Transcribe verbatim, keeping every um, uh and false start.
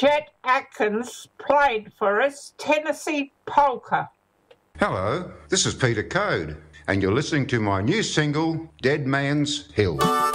Chet Atkins played for us Tennessee Polka. Hello, this is Peter Code, and you're listening to my new single, Dead Man's Hill.